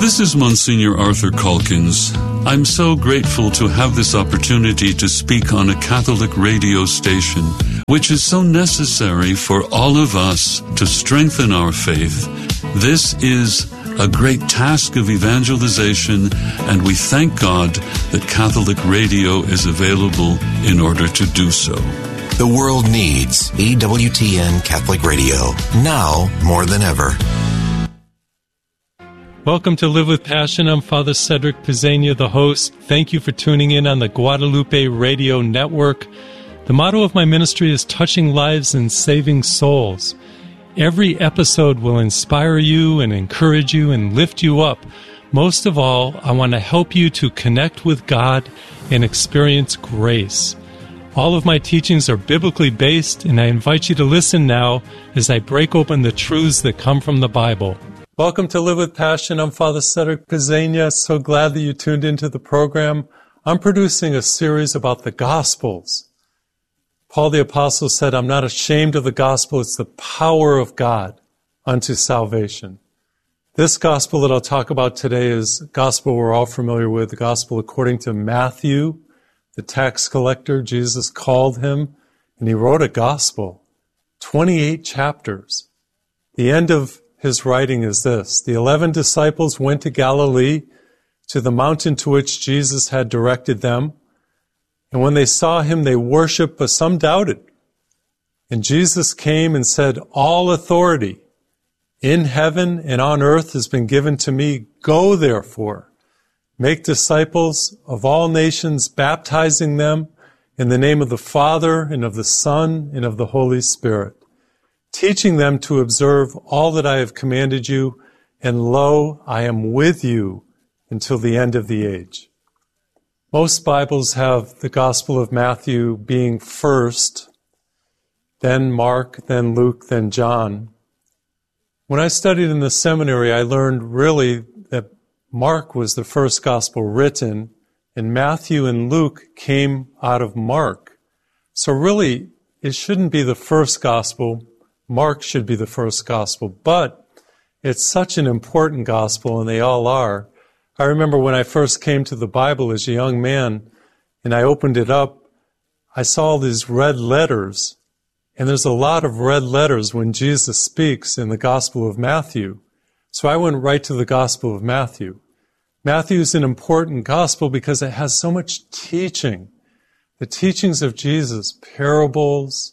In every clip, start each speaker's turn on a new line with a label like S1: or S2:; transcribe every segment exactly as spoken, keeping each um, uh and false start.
S1: This is Monsignor Arthur Calkins. I'm so grateful to have this opportunity to speak on a Catholic radio station, which is so necessary for all of us to strengthen our faith. This is a great task of evangelization, and we thank God that Catholic radio is available in order to do so.
S2: The world needs E W T N Catholic Radio, now more than ever.
S3: Welcome to Live with Passion. I'm Father Cedric Pizzania, the host. Thank you for tuning in on the Guadalupe Radio Network. The motto of my ministry is touching lives and saving souls. Every episode will inspire you and encourage you and lift you up. Most of all, I want to help you to connect with God and experience grace. All of my teachings are biblically based, and I invite you to listen now as I break open the truths that come from the Bible. Welcome to Live with Passion. I'm Father Cedric Pizzania. So glad that you tuned into the program. I'm producing a series about the Gospels. Paul the Apostle said, I'm not ashamed of the gospel. It's the power of God unto salvation. This gospel that I'll talk about today is a gospel we're all familiar with, the gospel according to Matthew, the tax collector. Jesus called him, and he wrote a gospel, twenty-eight chapters. The end of his writing is this: the eleven disciples went to Galilee, to the mountain to which Jesus had directed them. And when they saw him, they worshiped, but some doubted. And Jesus came and said, all authority in heaven and on earth has been given to me. Go, therefore, make disciples of all nations, baptizing them in the name of the Father and of the Son and of the Holy Spirit, teaching them to observe all that I have commanded you. And lo, I am with you until the end of the age. Most Bibles have the Gospel of Matthew being first, then Mark, then Luke, then John. When I studied in the seminary, I learned really that Mark was the first Gospel written, and Matthew and Luke came out of Mark. So really, it shouldn't be the first Gospel. Mark should be the first Gospel, but it's such an important Gospel, and they all are. I remember when I first came to the Bible as a young man, and I opened it up, I saw these red letters, and there's a lot of red letters when Jesus speaks in the Gospel of Matthew. So I went right to the Gospel of Matthew. Matthew is an important Gospel because it has so much teaching. The teachings of Jesus, parables,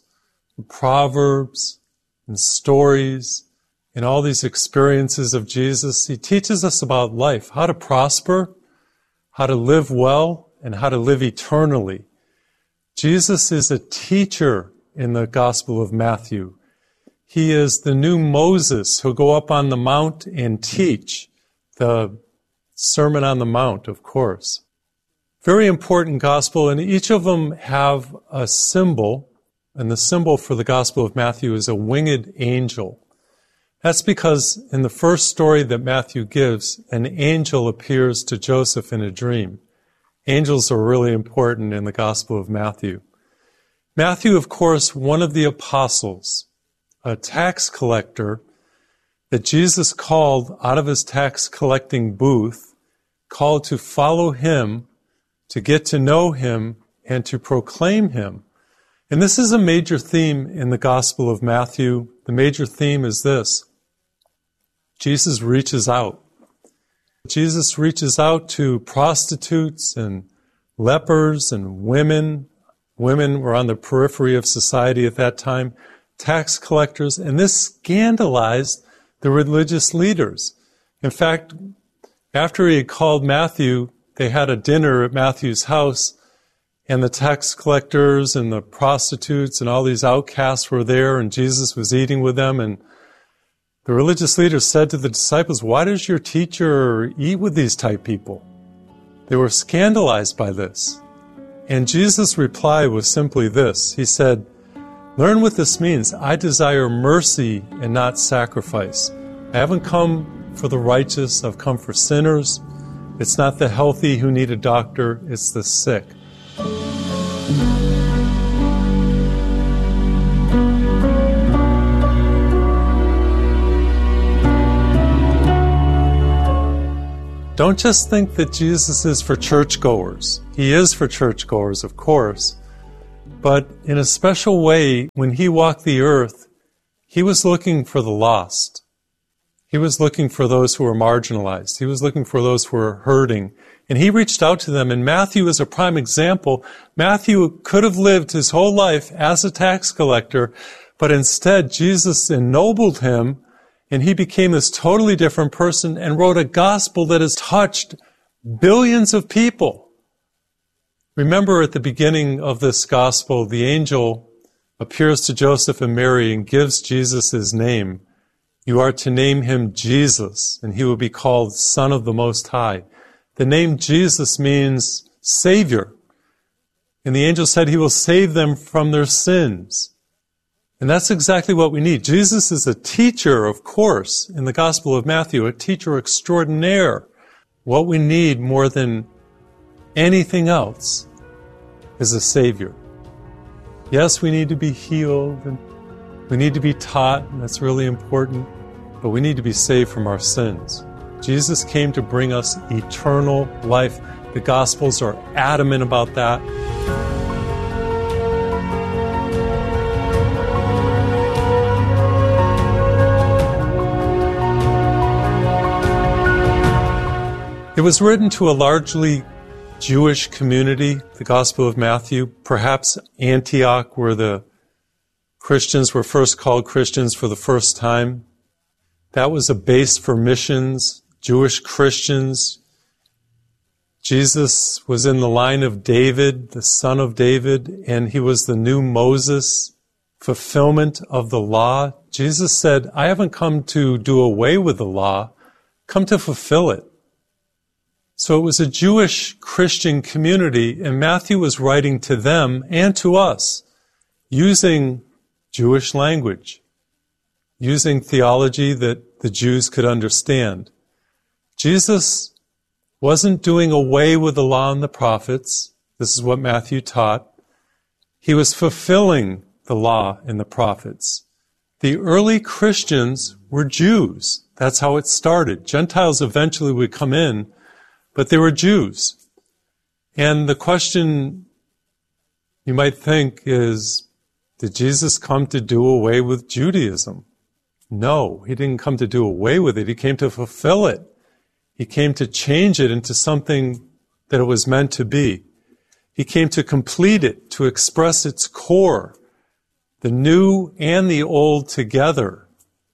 S3: proverbs, and stories, and all these experiences of Jesus. He teaches us about life, how to prosper, how to live well, and how to live eternally. Jesus is a teacher in the Gospel of Matthew. He is the new Moses who'll go up on the mount and teach the Sermon on the Mount, of course. Very important Gospel, and each of them have a symbol, and the symbol for the Gospel of Matthew is a winged angel. That's because in the first story that Matthew gives, an angel appears to Joseph in a dream. Angels are really important in the Gospel of Matthew. Matthew, of course, one of the apostles, a tax collector that Jesus called out of his tax collecting booth, called to follow him, to get to know him, and to proclaim him. And this is a major theme in the Gospel of Matthew. The major theme is this: Jesus reaches out. Jesus reaches out to prostitutes and lepers and women. Women were on the periphery of society at that time, tax collectors, and this scandalized the religious leaders. In fact, after he had called Matthew, they had a dinner at Matthew's house, and the tax collectors and the prostitutes and all these outcasts were there, and Jesus was eating with them. And the religious leaders said to the disciples, "Why does your teacher eat with these type people?" They were scandalized by this. And Jesus' reply was simply this. He said, "Learn what this means. I desire mercy and not sacrifice. I haven't come for the righteous. I've come for sinners. It's not the healthy who need a doctor. It's the sick." Don't just think that Jesus is for churchgoers. He is for churchgoers, of course. But in a special way, when he walked the earth, he was looking for the lost. He was looking for those who were marginalized. He was looking for those who were hurting. And he reached out to them. And Matthew is a prime example. Matthew could have lived his whole life as a tax collector, but instead Jesus ennobled him, and he became this totally different person and wrote a gospel that has touched billions of people. Remember, at the beginning of this gospel, the angel appears to Joseph and Mary and gives Jesus his name. You are to name him Jesus, and he will be called Son of the Most High. The name Jesus means Savior. And the angel said he will save them from their sins. And that's exactly what we need. Jesus is a teacher, of course, in the Gospel of Matthew, a teacher extraordinaire. What we need more than anything else is a Savior. Yes, we need to be healed, and we need to be taught, and that's really important, but we need to be saved from our sins. Jesus came to bring us eternal life. The Gospels are adamant about that. It was written to a largely Jewish community, the Gospel of Matthew, perhaps Antioch, where the Christians were first called Christians for the first time. That was a base for missions, Jewish Christians. Jesus was in the line of David, the son of David, and he was the new Moses, fulfillment of the law. Jesus said, I haven't come to do away with the law, come to fulfill it. So it was a Jewish Christian community, and Matthew was writing to them and to us using Jewish language, using theology that the Jews could understand. Jesus wasn't doing away with the law and the prophets. This is what Matthew taught. He was fulfilling the law and the prophets. The early Christians were Jews. That's how it started. Gentiles eventually would come in, but they were Jews. And the question you might think is, did Jesus come to do away with Judaism? No, he didn't come to do away with it. He came to fulfill it. He came to change it into something that it was meant to be. He came to complete it, to express its core, the new and the old together.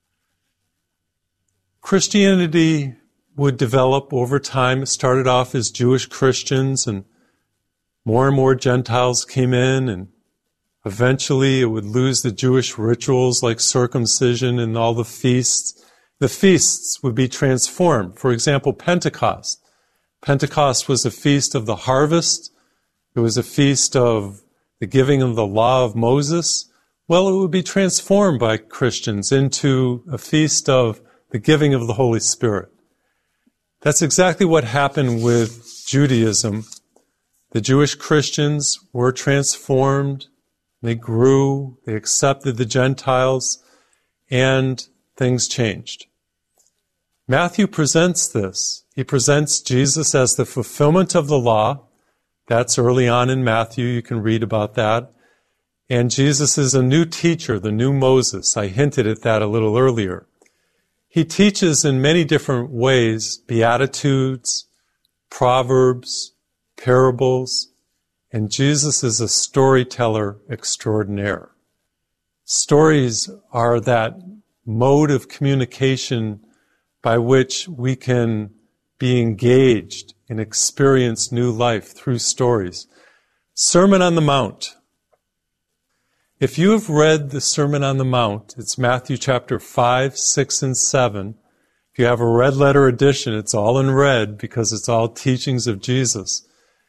S3: Christianity would develop over time. It started off as Jewish Christians, and more and more Gentiles came in, and eventually it would lose the Jewish rituals like circumcision and all the feasts. The feasts would be transformed. For example, Pentecost. Pentecost was a feast of the harvest. It was a feast of the giving of the law of Moses. Well, it would be transformed by Christians into a feast of the giving of the Holy Spirit. That's exactly what happened with Judaism. The Jewish Christians were transformed. They grew. They accepted the Gentiles, and things changed. Matthew presents this. He presents Jesus as the fulfillment of the law. That's early on in Matthew. You can read about that. And Jesus is a new teacher, the new Moses. I hinted at that a little earlier. He teaches in many different ways, Beatitudes, Proverbs, parables, and Jesus is a storyteller extraordinaire. Stories are that mode of communication by which we can be engaged and experience new life through stories. Sermon on the Mount. If you have read the Sermon on the Mount, it's Matthew chapter five, six, and seven. If you have a red letter edition, it's all in red because it's all teachings of Jesus.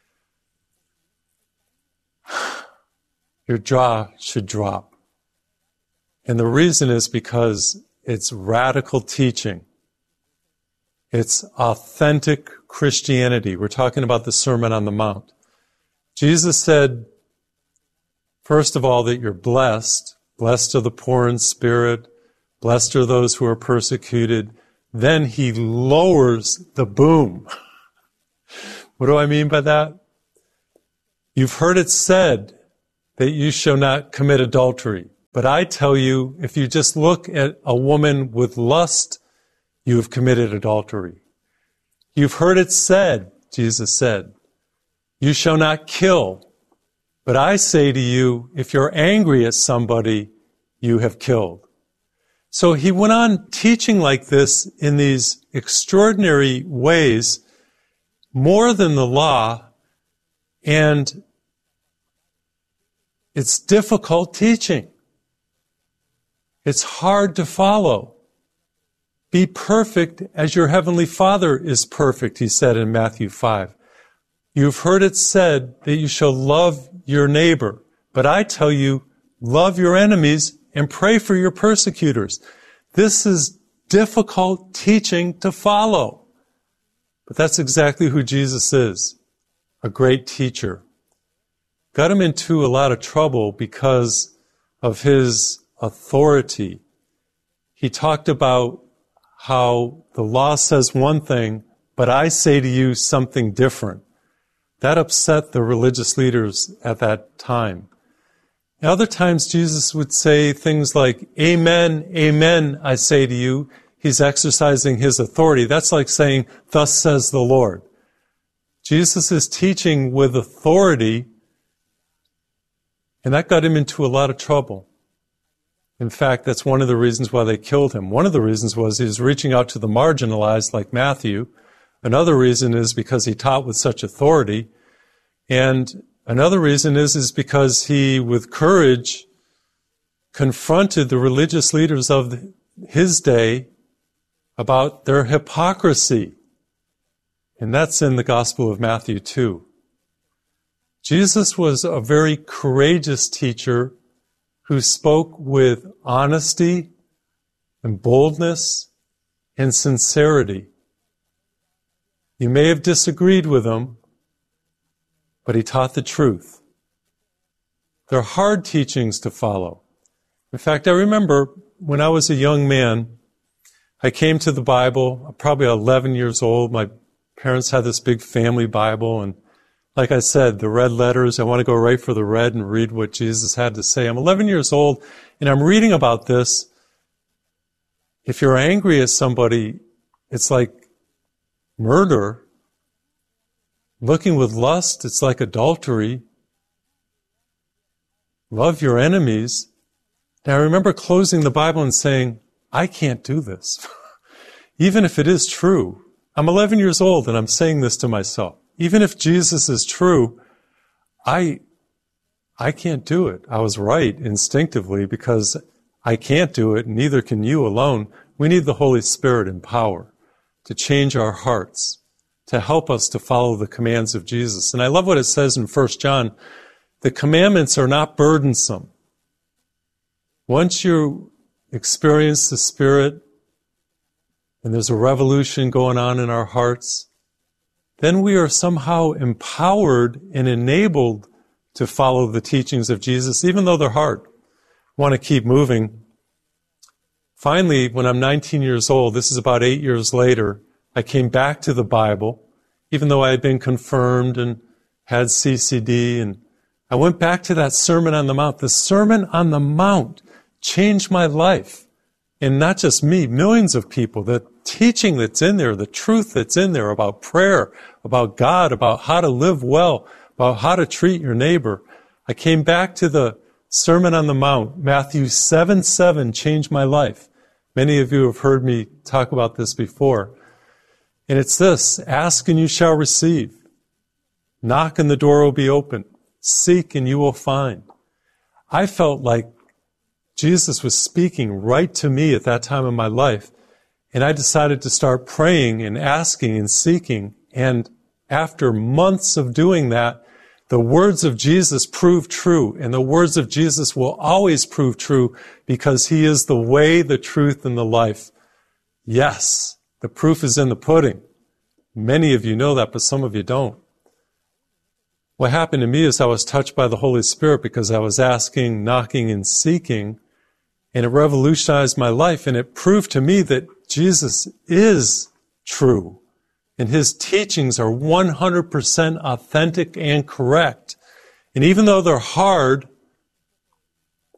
S3: Your jaw should drop. And the reason is because it's radical teaching. It's authentic Christianity. We're talking about the Sermon on the Mount. Jesus said, first of all, that you're blessed. Blessed are the poor in spirit. Blessed are those who are persecuted. Then he lowers the boom. What do I mean by that? You've heard it said that you shall not commit adultery. But I tell you, if you just look at a woman with lust, you have committed adultery. You've heard it said, Jesus said, you shall not kill. But I say to you, if you're angry at somebody, you have killed. So he went on teaching like this in these extraordinary ways, more than the law, and it's difficult teaching. It's hard to follow. Be perfect as your heavenly Father is perfect, he said in Matthew five. You've heard it said that you shall love your neighbor, but I tell you, love your enemies and pray for your persecutors. This is difficult teaching to follow. But that's exactly who Jesus is, a great teacher. Got him into a lot of trouble because of his authority. He talked about how the law says one thing, but I say to you something different. That upset the religious leaders at that time. And other times Jesus would say things like, amen, amen, I say to you. He's exercising his authority. That's like saying, thus says the Lord. Jesus is teaching with authority, and that got him into a lot of trouble. In fact, that's one of the reasons why they killed him. One of the reasons was he was reaching out to the marginalized like Matthew. Another reason is because he taught with such authority. And another reason is, is because he, with courage, confronted the religious leaders of his day about their hypocrisy. And that's in the Gospel of Matthew too. Jesus was a very courageous teacher who spoke with honesty and boldness and sincerity. You may have disagreed with him, but he taught the truth. They're hard teachings to follow. In fact, I remember when I was a young man, I came to the Bible, probably eleven years old. My parents had this big family Bible, and like I said, the red letters, I want to go right for the red and read what Jesus had to say. I'm eleven years old, and I'm reading about this. If you're angry at somebody, it's like murder. Looking with lust, it's like adultery. Love your enemies. Now I remember closing the Bible and saying, I can't do this. Even if it is true. I'm eleven years old and I'm saying this to myself. Even if Jesus is true, I, I can't do it. I was right instinctively because I can't do it, and neither can you alone. We need the Holy Spirit in power to change our hearts, to help us to follow the commands of Jesus. And I love what it says in First John. The commandments are not burdensome. Once you experience the Spirit and there's a revolution going on in our hearts, then we are somehow empowered and enabled to follow the teachings of Jesus, even though they're hard. Want to keep moving. Finally, when I'm nineteen years old, this is about eight years later, I came back to the Bible, even though I had been confirmed and had C C D, and I went back to that Sermon on the Mount. The Sermon on the Mount changed my life. And not just me, millions of people. The teaching that's in there, the truth that's in there about prayer, about God, about how to live well, about how to treat your neighbor. I came back to the Sermon on the Mount. Matthew seven seven changed my life. Many of you have heard me talk about this before. And it's this: ask and you shall receive. Knock and the door will be open. Seek and you will find. I felt like Jesus was speaking right to me at that time in my life. And I decided to start praying and asking and seeking. And after months of doing that, the words of Jesus proved true. And the words of Jesus will always prove true because he is the way, the truth, and the life. Yes, the proof is in the pudding. Many of you know that, but some of you don't. What happened to me is I was touched by the Holy Spirit because I was asking, knocking, and seeking. And it revolutionized my life, and it proved to me that Jesus is true. and his teachings are one hundred percent authentic and correct. And even though they're hard,